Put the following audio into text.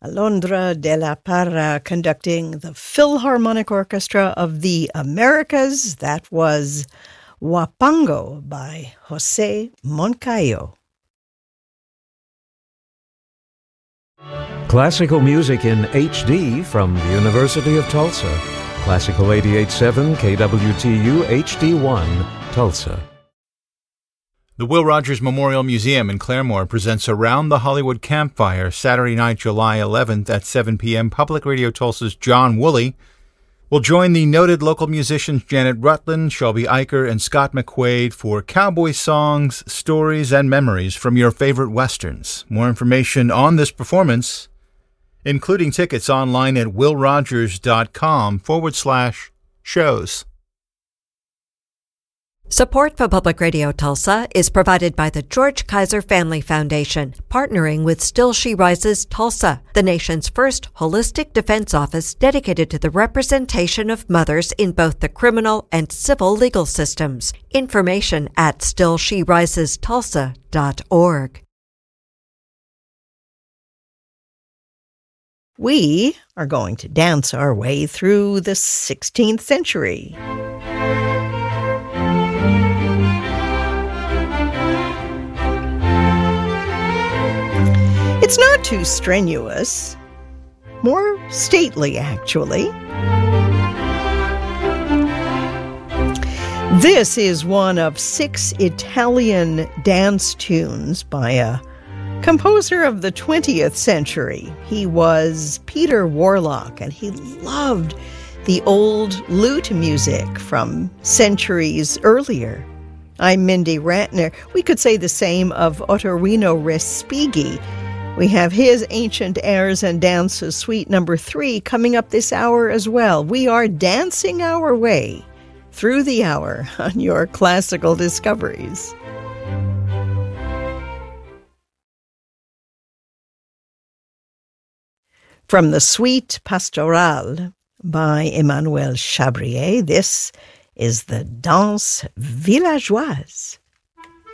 Alondra de la Parra conducting the Philharmonic Orchestra of the Americas. That was Huapango by Jose Moncayo. Classical music in HD from the University of Tulsa. Classical 88.7 KWTU HD1, Tulsa. The Will Rogers Memorial Museum in Claremore presents Around the Hollywood Campfire, Saturday night, July 11th at 7 p.m. Public Radio Tulsa's John Woolley will join the noted local musicians Janet Rutland, Shelby Eicher, and Scott McQuaid for cowboy songs, stories, and memories from your favorite westerns. More information on this performance, including tickets, online at willrogers.com/shows. Support for Public Radio Tulsa is provided by the George Kaiser Family Foundation, partnering with Still She Rises Tulsa, the nation's first holistic defense office dedicated to the representation of mothers in both the criminal and civil legal systems. Information at stillsherisestulsa.org. We are going to dance our way through the 16th century. It's not too strenuous, more stately, actually. This is one of 6 Italian dance tunes by a composer of the 20th century. He was Peter Warlock, and he loved the old lute music from centuries earlier. I'm Mindy Ratner. We could say the same of Ottorino Respighi. We have his Ancient Airs and Dances Suite number 3 coming up this hour as well. We are dancing our way through the hour on your classical discoveries. From the Suite Pastorale by Emmanuel Chabrier, this is the Danse Villageoise.